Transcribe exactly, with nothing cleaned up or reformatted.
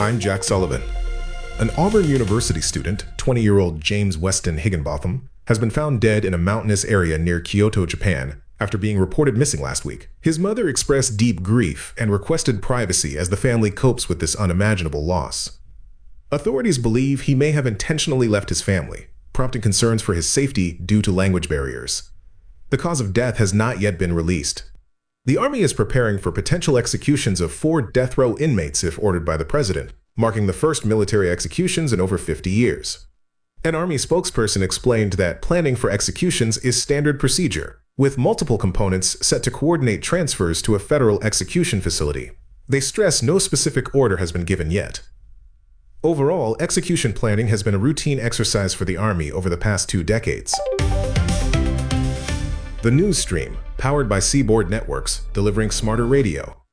I'm Jack Sullivan. An Auburn University student, twenty-year-old James Weston Higginbotham, has been found dead in a mountainous area near Kyoto, Japan, after being reported missing last week. His mother expressed deep grief and requested privacy as the family copes with this unimaginable loss. Authorities believe he may have intentionally left his family, prompting concerns for his safety due to language barriers. The cause of death has not yet been released. The Army is preparing for potential executions of four death row inmates if ordered by the president, marking the first military executions in over fifty years. An Army spokesperson explained that planning for executions is standard procedure, with multiple components set to coordinate transfers to a federal execution facility. They stress no specific order has been given yet. Overall, execution planning has been a routine exercise for the Army over the past two decades. The News Stream, powered by Seaboard Networks, delivering smarter radio.